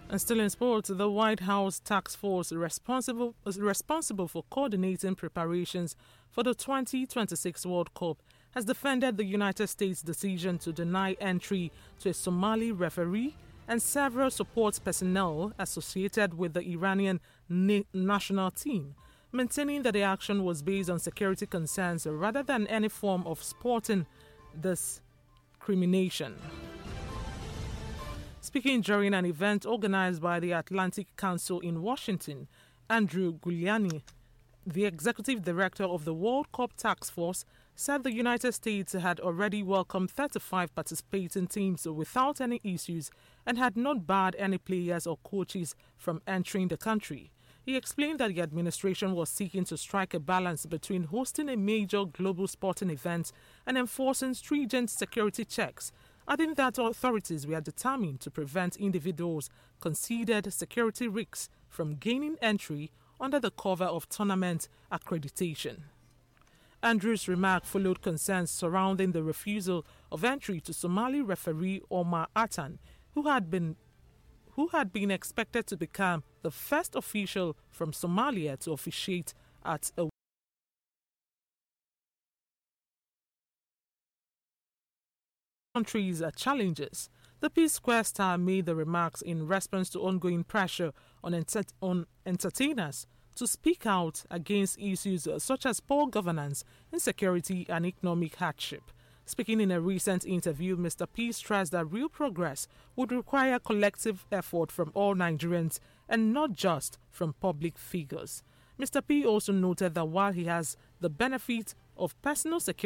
And still in sports, the White House task force responsible for coordinating preparations for the 2026 World Cup has defended the United States' decision to deny entry to a Somali referee and several support personnel associated with the Iranian national team, maintaining that the action was based on security concerns rather than any form of sporting discrimination. Speaking during an event organized by the Atlantic Council in Washington, Andrew Giuliani, the executive director of the World Cup Task Force, said the United States had already welcomed 35 participating teams without any issues and had not barred any players or coaches from entering the country. He explained that the administration was seeking to strike a balance between hosting a major global sporting event and enforcing stringent security checks, adding that authorities were determined to prevent individuals considered security risks from gaining entry under the cover of tournament accreditation. Andrew's remark followed concerns surrounding the refusal of entry to Somali referee Omar Atan, who had been expected to become the first official from Somalia to officiate at a country's challenges. The Peace Square star made the remarks in response to ongoing pressure on entertainers to speak out against issues such as poor governance, insecurity, and economic hardship. Speaking in a recent interview, Mr. P stressed that real progress would require collective effort from all Nigerians and not just from public figures. Mr. P also noted that while he has the benefit of personal security,